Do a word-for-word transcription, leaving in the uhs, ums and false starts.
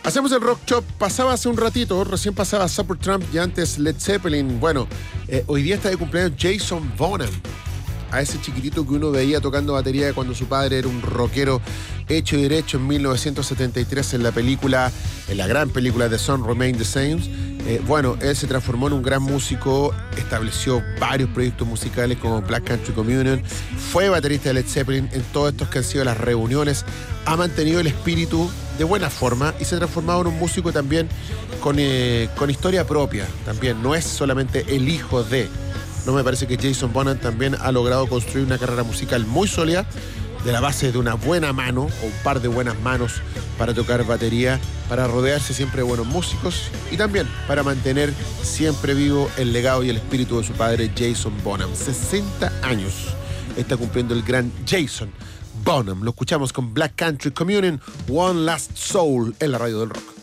Hacemos el Rock Shop. Pasaba hace un ratito, recién pasaba Supertramp y antes Led Zeppelin. Bueno, eh, hoy día está de cumpleaños Jason Bonham. A ese chiquitito que uno veía tocando batería cuando su padre era un rockero hecho y derecho en mil novecientos setenta y tres en la película, en la gran película The Sun Remain the Same. Eh, bueno, él se transformó en un gran músico, estableció varios proyectos musicales como Black Country Communion, fue baterista de Led Zeppelin en todos estos que han sido las reuniones, ha mantenido el espíritu de buena forma y se ha transformado en un músico también con, eh, con historia propia, también no es solamente el hijo de... No, me parece que Jason Bonham también ha logrado construir una carrera musical muy sólida de la base de una buena mano o un par de buenas manos para tocar batería, para rodearse siempre de buenos músicos y también para mantener siempre vivo el legado y el espíritu de su padre Jason Bonham. sesenta años está cumpliendo el gran Jason Bonham. Lo escuchamos con Black Country Communion, One Last Soul en la radio del rock.